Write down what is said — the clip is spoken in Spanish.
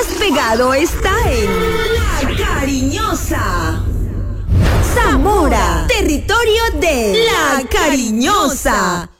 más pegado está en La Cariñosa. Zamora, territorio de La Cariñosa.